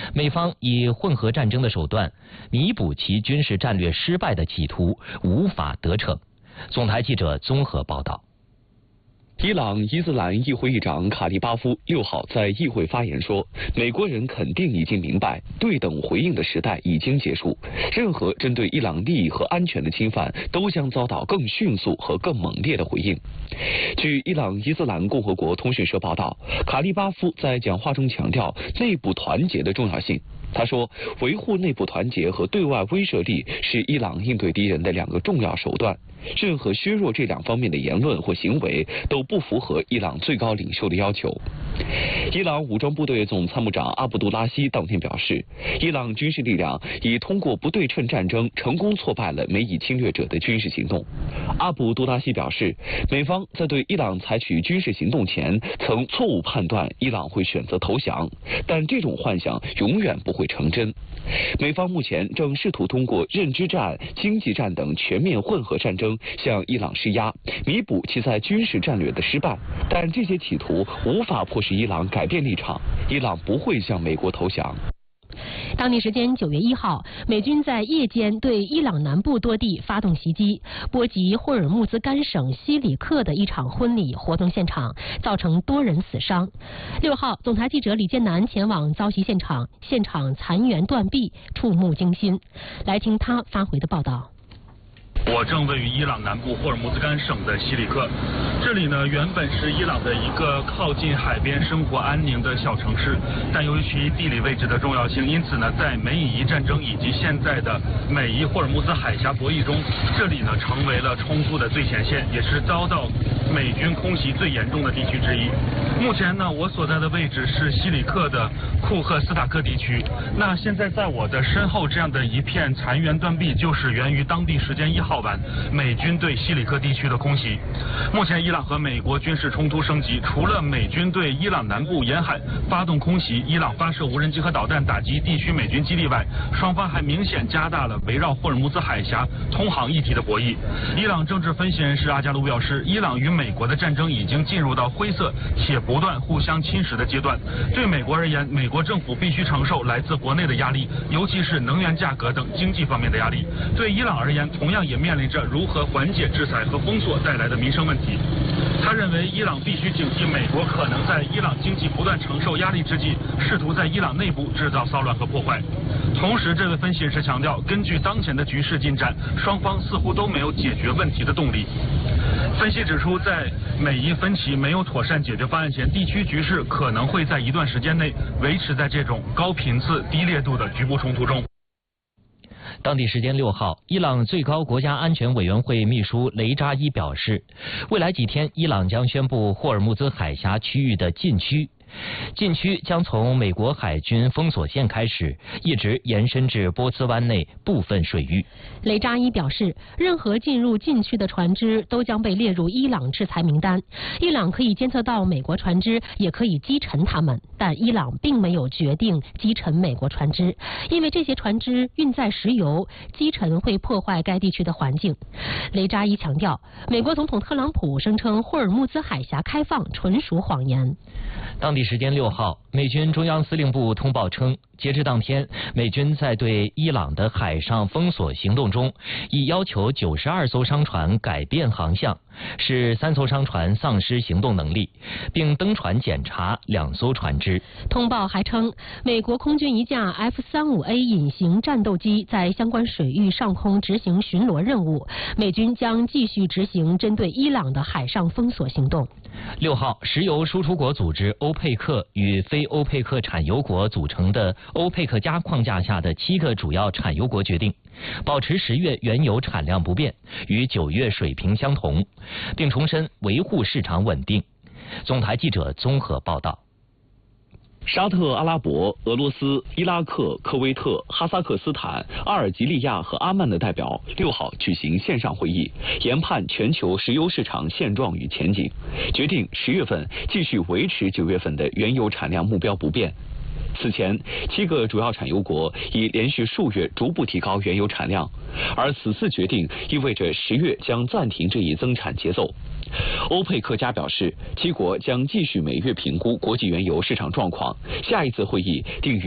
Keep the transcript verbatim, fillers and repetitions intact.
美方以混合战争的手段弥补其军事战略失败的企图无法得逞。总台记者综合报道。 伊朗伊斯兰议会议长卡利巴夫六号在议会发言说，美国人肯定已经明白，对等回应的时代已经结束，任何针对伊朗利益和安全的侵犯都将遭到更迅速和更猛烈的回应。据伊朗伊斯兰共和国通讯社报道，卡利巴夫在讲话中强调内部团结的重要性。他说，维护内部团结和对外威慑力是伊朗应对敌人的两个重要手段。任何削弱这两方面的言论或行为都不符合伊朗最高领袖的要求。伊朗武装部队总参谋长阿卜杜拉希当天表示，伊朗军事力量已通过不对称战争成功挫败了美以侵略者的军事行动。阿卜杜拉希表示，美方在对伊朗采取军事行动前曾错误判断伊朗会选择投降，但这种幻想永远不会成真。美方目前正试图通过认知战、经济战等全面混合战争向伊朗施压，弥补其在军事战略的失败，但这些企图无法迫使伊朗改变立场，伊朗不会向美国投降。 当地时间九月一号，美军在夜间对伊朗南部多地发动袭击，波及霍尔木兹干省西里克的一场婚礼活动现场，造成多人死伤。六号，总台记者李建南前往遭袭现场，现场残垣断壁，触目惊心。来听他发回的报道。 我正位于伊朗南部霍尔木兹干省的西里克，这里呢原本是伊朗的一个靠近海边、生活安宁的小城市，但由于其地理位置的重要性，因此呢，在美以伊战争以及现在的美伊霍尔木兹海峡博弈中，这里呢成为了冲突的最前线，也是遭到美军空袭最严重的地区之一。目前呢，我所在的位置是西里克的库赫斯塔克地区。那现在在我的身后这样的一片残垣断壁，就是源于当地时间一号晚美军对西里克地区的空袭。目前伊朗和美国军事冲突升级，除了美军对伊朗南部沿海发动空袭，伊朗发射无人机和导弹打击地区美军基地外，双方还明显加大了围绕霍尔木兹海峡通航议题的博弈。伊朗政治分析人士阿加卢表示，伊朗与美国的战争已经进入到灰色且不断互相侵蚀的阶段。对美国而言，美国政府必须承受来自国内的压力，尤其是能源价格等经济方面的压力。对伊朗而言，同样也面临着如何缓解制裁和封锁带来的民生问题。他认为，伊朗必须警惕美国可能在伊朗经济不断承受压力之际，试图在伊朗内部制造骚乱和破坏。同时，这位分析人士强调，根据当前的局势进展，双方似乎都没有解决问题的动力。分析指出，在美伊分歧没有妥善解决方案前，地区局势可能会在一段时间内维持在这种高频次、低烈度的局部冲突中。 当地时间六号，伊朗最高国家安全委员会秘书雷扎伊表示，未来几天伊朗将宣布霍尔木兹海峡区域的禁区。禁区将从美国海军封锁线开始，一直延伸至波斯湾内部分水域。 雷扎伊表示，任何进入禁区的船只都将被列入伊朗制裁名单。伊朗可以监测到美国船只，也可以击沉它们，但伊朗并没有决定击沉美国船只，因为这些船只运载石油，击沉会破坏该地区的环境。雷扎伊强调，美国总统特朗普声称霍尔木兹海峡开放纯属谎言。 当地时间六号，美军中央司令部通报称，截至当天，美军在对伊朗的海上封锁行动中，已要求九十二艘商船改变航向，使三艘商船丧失行动能力，并登船检查两艘船只。 通报还称，美国空军一架 F 三十五 A 隐形战斗机在相关水域上空执行巡逻任务，美军将继续执行针对伊朗的海上封锁行动。 六号，石油输出国组织欧佩克与非欧佩克产油国组成的欧佩克加框架下的七个主要产油国决定，保持十月原油产量不变，与九月水平相同，并重申维护市场稳定。总台记者综合报道。 沙特阿拉伯、俄罗斯、伊拉克、科威特、哈萨克斯坦、阿尔及利亚和阿曼的代表六号举行线上会议，研判全球石油市场现状与前景，决定十月份继续维持九月份的原油产量目标不变。此前，七个主要产油国已连续数月逐步提高原油产量，而此次决定意味着十月将暂停这一增产节奏。欧佩克加表示，七国将继续每月评估国际原油市场状况，下一次会议定于